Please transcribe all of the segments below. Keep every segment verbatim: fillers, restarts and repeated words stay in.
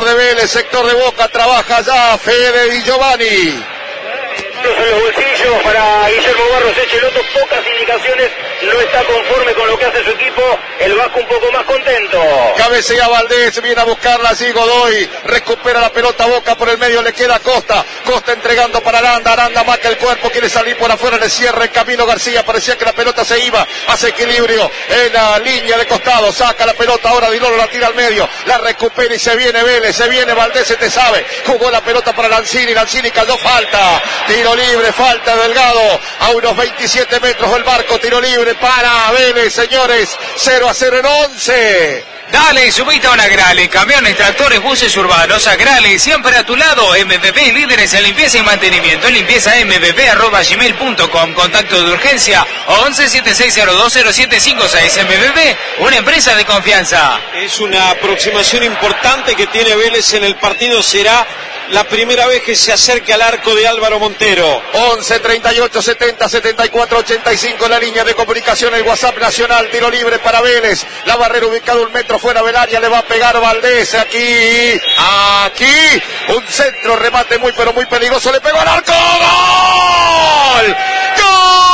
sector de Vélez, sector de Boca, trabaja ya Fede y Giovanni. En los bolsillos para Guillermo Barros Echeloto, pocas indicaciones, no está conforme con lo que hace su equipo, el Vasco un poco más contento. Cabecea Valdés, viene a buscarla así Godoy, recupera la pelota Boca por el medio, le queda Costa, Costa entregando para Aranda, Aranda marca el cuerpo, quiere salir por afuera, le cierra el camino García, parecía que la pelota se iba, hace equilibrio en la línea de costado, saca la pelota, ahora Di Loro la tira al medio, la recupera y se viene Vélez, se viene Valdés, se te sabe, jugó la pelota para Lanzini, Lanzini cayó, falta, tiro libre, falta Delgado, a unos veintisiete metros el Barco, tiro libre para Vélez, señores, cero a cero en once. Dale, subite a una Grale, camiones, tractores, buses urbanos, a Grale, siempre a tu lado, M V P, líderes en limpieza y mantenimiento, limpieza m v p arroba gmail punto com, contacto de urgencia once setenta y seis cero dos cero siete cinco seis, M V P, una empresa de confianza. Es una aproximación importante que tiene Vélez en el partido, será la primera vez que se acerca al arco de Álvaro Montero. once treinta y ocho setenta setenta y cuatro ochenta y cinco la línea de comunicación, el WhatsApp nacional, tiro libre para Vélez, la barrera ubicada un metro fuera del área, le va a pegar Valdés, aquí, aquí, un centro, remate muy pero muy peligroso, le pegó al arco, ¡gol! ¡Gol!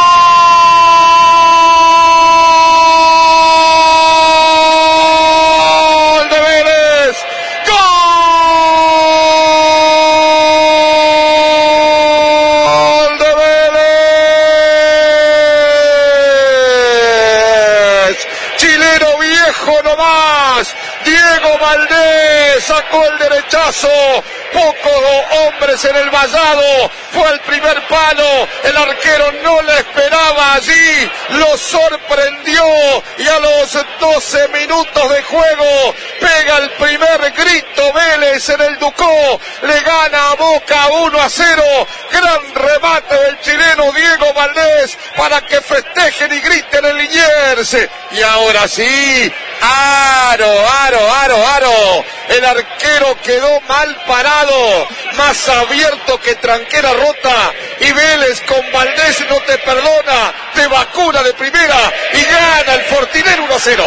Diego Valdés sacó el derechazo, pocos hombres en el vallado, fue el primer palo, el arquero no le esperaba allí, lo sorprendió y a los doce minutos de juego pega el primer grito Vélez en el Ducó, le gana a Boca uno a cero, gran remate del chileno Diego Valdés para que festejen y griten en Liniers, y ahora sí, aro, aro, aro, aro, el arquero quedó mal parado, más abierto que tranquera rota, y Vélez con Valdés no te perdona, te vacuna de primera y gana el Fortiner uno a cero.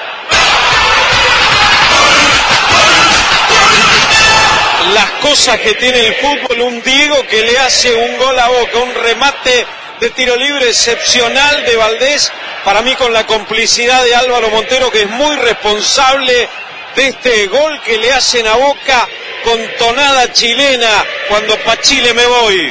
Las cosas que tiene el fútbol, un Diego que le hace un gol a Boca, un remate de tiro libre excepcional de Valdés, para mí con la complicidad de Álvaro Montero, que es muy responsable de este gol que le hacen a Boca con tonada chilena, cuando pa' Chile me voy.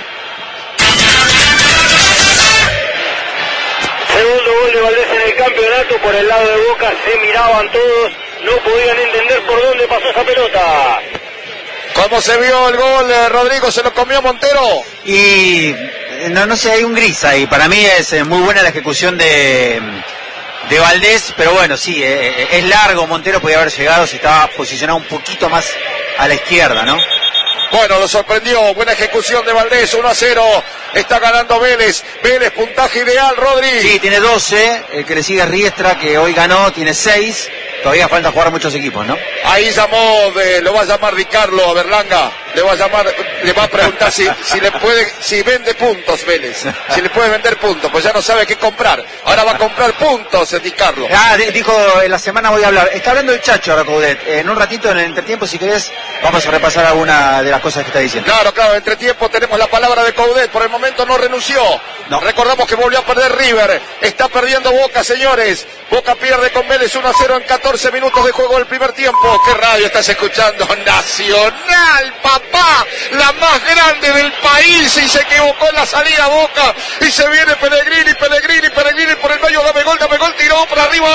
Segundo gol de Valdés en el campeonato, por el lado de Boca se miraban todos, no podían entender por dónde pasó esa pelota. ¿Cómo se vio el gol, Rodrigo? ¿Se lo comió Montero? Y no, no sé, hay un gris ahí. Para mí es eh, muy buena la ejecución de, de Valdés, pero bueno, sí, eh, es largo. Montero podía haber llegado si estaba posicionado un poquito más a la izquierda, ¿no? Bueno, lo sorprendió, buena ejecución de Valdés, uno a cero, está ganando Vélez, Vélez puntaje ideal, Rodri. Sí, tiene doce, el que le sigue Riestra, que hoy ganó, tiene seis, todavía falta jugar muchos equipos, ¿no? Ahí llamó, de, lo va a llamar Ricardo a Berlanga, le va a llamar, le va a preguntar si, si le puede, si vende puntos Vélez, si le puede vender puntos, pues ya no sabe qué comprar, ahora va a comprar puntos Ricardo. Ah, dijo, en la semana voy a hablar, está hablando el Chacho ahora, Coudet, en un ratito en el entretiempo, si querés, vamos a repasar alguna de las cosas que está diciendo. Claro, claro, entre tiempo tenemos la palabra de Coudet, por el momento no renunció. No. Recordamos que volvió a perder River, está perdiendo Boca, señores. Boca pierde con Vélez uno a cero en catorce minutos de juego del primer tiempo. ¿Qué radio estás escuchando? Nacional, papá, la más grande del país, y se equivocó en la salida Boca, y se viene Pellegrini, Pellegrini, Pellegrini por el medio, dame gol, dame gol, tiró para arriba,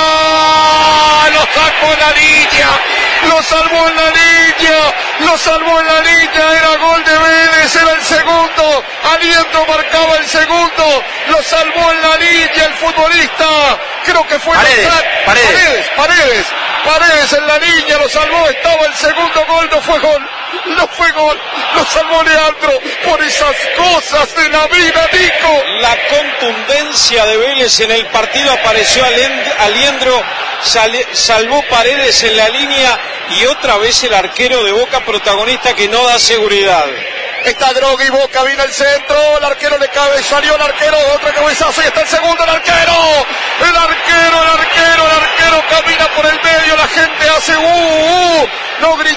lo sacó en la línea, lo salvó en la línea, lo salvó en la línea, era gol de Vélez, era el segundo, Aliento marcaba el segundo, lo salvó en la línea el futbolista, creo que fue Paredes, Paredes, Paredes, Paredes, Paredes en la línea, lo salvó, estaba el segundo gol, no fue gol, no fue gol, lo salvó Leandro, por esas cosas de la vida, Nico. La contundencia de Vélez en el partido, apareció Aliendro, salvó Paredes en la línea, y otra vez el arquero de Boca protagonista que no da seguridad. Está Drogui, Boca, viene el centro, el arquero le cabe, salió el arquero, otro cabezazo y está el segundo, el arquero, el arquero, el arquero, el arquero camina por el medio, la gente hace uh, uh, no grita.